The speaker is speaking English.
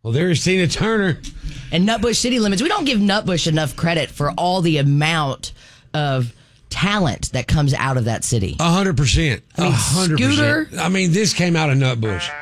Well, there's Tina Turner. And Nutbush City Limits. We don't give Nutbush enough credit for all the amount of talent that comes out of that city. 100%. I mean, 100%. Scooter. I mean, this came out of Nutbush.